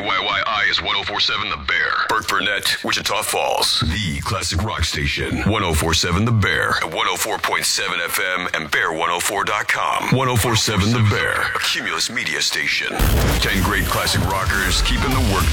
KYYI is 104.7 The Bear. Burt Burnett, Wichita Falls. The classic rock station. 104.7 The Bear. At 104.7 FM and Bear104.com. 104.7 The Bear. A Cumulus media station. 10 great classic rockers keeping the work